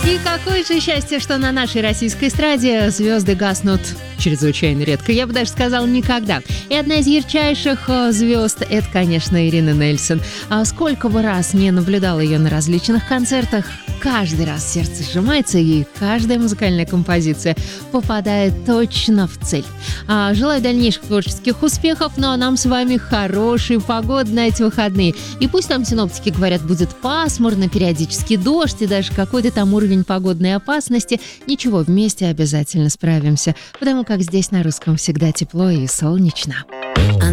И какое же счастье, что на нашей российской эстраде звезды гаснут чрезвычайно редко. Я бы даже сказала, никогда. И одна из ярчайших звезд – это, конечно, Ирина Нельсон. А сколько бы раз не наблюдала ее на различных концертах, каждый раз сердце сжимается, и каждая музыкальная композиция попадает точно в цель. Желаю дальнейших творческих успехов, ну а нам с вами хорошей погоды на эти выходные. И пусть там синоптики говорят, будет пасмурно, периодически дождь и даже какой-то там уровень погодной опасности, ничего, вместе обязательно справимся, потому как здесь на русском всегда тепло и солнечно.